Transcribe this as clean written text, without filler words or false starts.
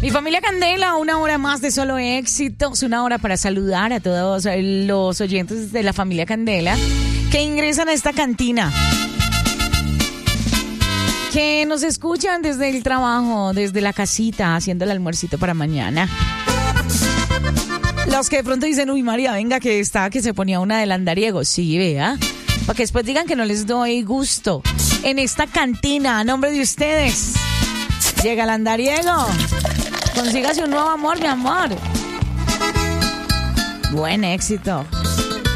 Mi familia Candela, una hora más de solo éxitos, una hora para saludar a todos los oyentes de la familia Candela que ingresan a esta cantina, que nos escuchan desde el trabajo, desde la casita, haciendo el almuercito para mañana. Los que de pronto dicen, uy, María, venga, que se ponía una del andariego. Sí, vea, para que después digan que no les doy gusto. En esta cantina, a nombre de ustedes, llega el andariego. Consígase un nuevo amor, mi amor. Buen éxito.